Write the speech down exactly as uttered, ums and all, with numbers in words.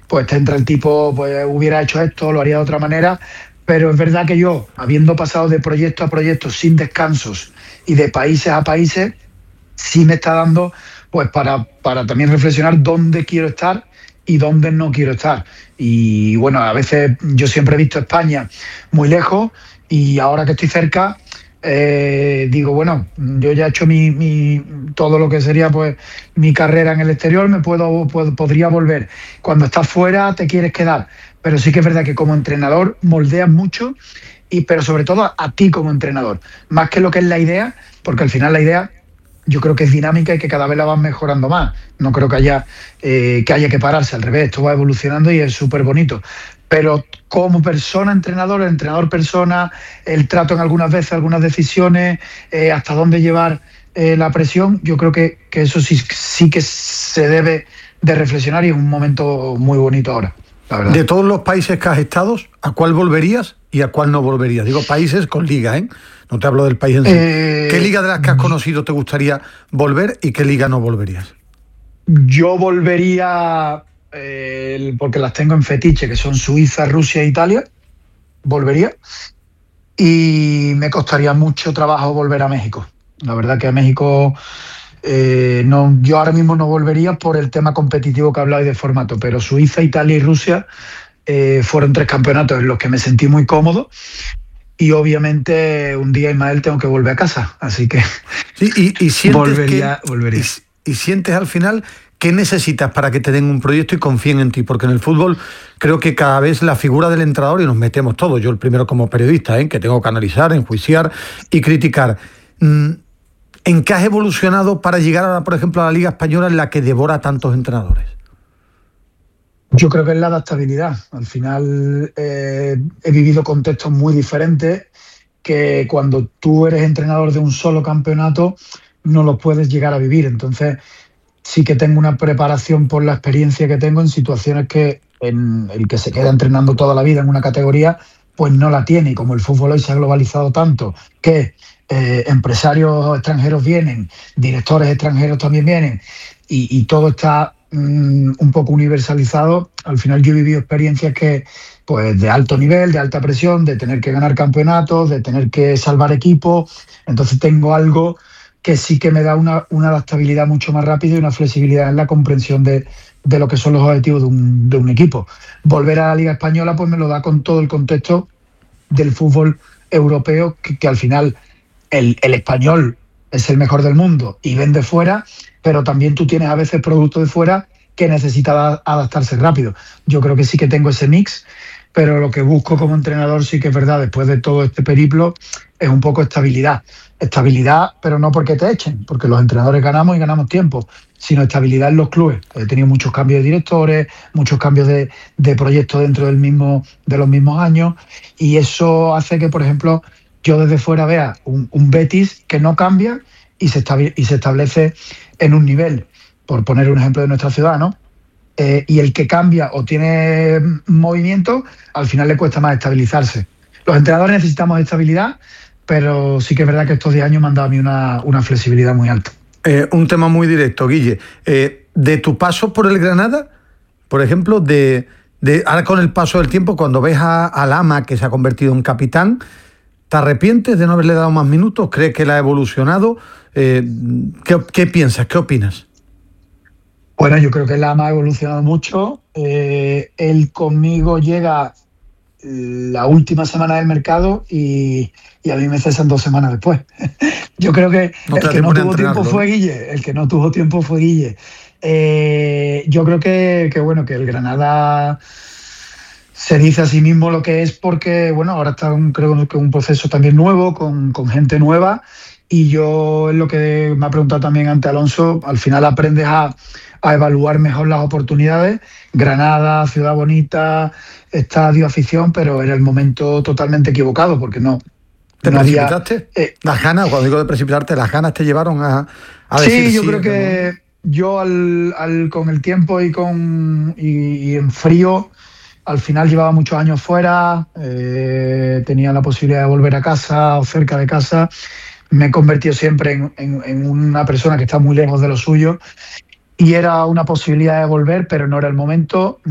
pues te entra el tipo, pues hubiera hecho esto, lo haría de otra manera, pero es verdad que yo, habiendo pasado de proyecto a proyecto sin descansos y de países a países, sí me está dando pues para, para también reflexionar dónde quiero estar y dónde no quiero estar. Y bueno, a veces yo siempre he visto España muy lejos y ahora que estoy cerca, eh, digo, bueno, yo ya he hecho mi, mi, todo lo que sería pues mi carrera en el exterior, me puedo, puedo, podría volver. Cuando estás fuera te quieres quedar, pero sí que es verdad que como entrenador moldeas mucho, y, pero sobre todo a, a ti como entrenador, más que lo que es la idea, porque al final la idea yo creo que es dinámica y que cada vez la van mejorando más. No creo que haya, eh, que haya que pararse, al revés, esto va evolucionando y es súper bonito. Pero como persona, entrenador, entrenador persona, el trato en algunas veces, algunas decisiones, eh, hasta dónde llevar eh, la presión, yo creo que, que eso sí, sí que se debe de reflexionar y es un momento muy bonito ahora, la verdad. De todos los países que has estado, ¿a cuál volverías y a cuál no volverías? Digo países con liga, ¿eh? No te hablo del país en sí. Eh, ¿Qué liga de las que has conocido te gustaría volver y qué liga no volverías? Yo volvería, eh, porque las tengo en fetiche, que son Suiza, Rusia e Italia, volvería. Y me costaría mucho trabajo volver a México. La verdad que a México, eh, no, yo ahora mismo no volvería por el tema competitivo que hablabais de formato, pero Suiza, Italia y Rusia eh, fueron tres campeonatos en los que me sentí muy cómodo. Y obviamente un día, Ismael, tengo que volver a casa, así que sí, y, y sientes volvería, que, volvería. Y, y sientes al final qué necesitas para que te den un proyecto y confíen en ti, porque en el fútbol creo que cada vez la figura del entrenador, y nos metemos todos, yo el primero como periodista, ¿eh? que tengo que analizar, enjuiciar y criticar. ¿En qué has evolucionado para llegar ahora, por ejemplo, a la Liga Española en la que devora a tantos entrenadores? Yo creo que es la adaptabilidad. Al final eh, he vivido contextos muy diferentes que cuando tú eres entrenador de un solo campeonato no los puedes llegar a vivir. Entonces sí que tengo una preparación por la experiencia que tengo en situaciones que en el que se queda entrenando toda la vida en una categoría pues no la tiene. Y como el fútbol hoy se ha globalizado tanto que eh, empresarios extranjeros vienen, directores extranjeros también vienen y, y todo está un poco universalizado, al final yo he vivido experiencias que, pues, de alto nivel, de alta presión, de tener que ganar campeonatos, de tener que salvar equipos. Entonces tengo algo que sí que me da una, una adaptabilidad mucho más rápida y una flexibilidad en la comprensión de, de lo que son los objetivos de un, de un equipo. Volver a la Liga Española pues me lo da con todo el contexto del fútbol europeo, que, que al final el, el español es el mejor del mundo y vende fuera, pero también tú tienes a veces productos de fuera que necesitan adaptarse rápido. Yo creo que sí que tengo ese mix, pero lo que busco como entrenador sí que es verdad, después de todo este periplo, es un poco estabilidad. Estabilidad, pero no porque te echen, porque los entrenadores ganamos y ganamos tiempo, sino estabilidad en los clubes. He tenido muchos cambios de directores, muchos cambios de, de proyectos dentro del mismo, de los mismos años, y eso hace que, por ejemplo, yo desde fuera vea un, un Betis que no cambia y se, y se establece en un nivel, por poner un ejemplo de nuestra ciudad, ¿no? Eh, y el que cambia o tiene movimiento, al final le cuesta más estabilizarse. Los entrenadores necesitamos estabilidad, pero sí que es verdad que estos diez años me han dado a mí una, una flexibilidad muy alta. Eh, un tema muy directo, Guille. Eh, de tu paso por el Granada, por ejemplo, de, de ahora con el paso del tiempo, cuando ves a, a Lama, que se ha convertido en capitán, ¿te arrepientes de no haberle dado más minutos? ¿Crees que él ha evolucionado? Eh, ¿qué, ¿Qué piensas? ¿Qué opinas? Bueno, yo creo que Lama ha evolucionado mucho. Eh, él conmigo llega la última semana del mercado y, y a mí me cesan dos semanas después. Yo creo que no el que no tuvo tiempo fue Guille. El que no tuvo tiempo fue Guille. Eh, yo creo que, que, bueno, que el Granada se dice a sí mismo lo que es porque, bueno, ahora está un, creo que un proceso también nuevo, con, con gente nueva, y yo, es lo que me ha preguntado también ante Alonso, al final aprendes a, a evaluar mejor las oportunidades. Granada, ciudad bonita, estadio, afición, pero era el momento totalmente equivocado porque no. ¿Te no precipitaste? Había, eh, las ganas, cuando digo de precipitarte, las ganas te llevaron a, a sí, decir yo sí, creo que no. Yo al, al, con el tiempo y, con, y, y en frío, al final llevaba muchos años fuera, eh, tenía la posibilidad de volver a casa o cerca de casa. Me he convertido siempre en, en, en una persona que está muy lejos de lo suyo y era una posibilidad de volver, pero no era el momento.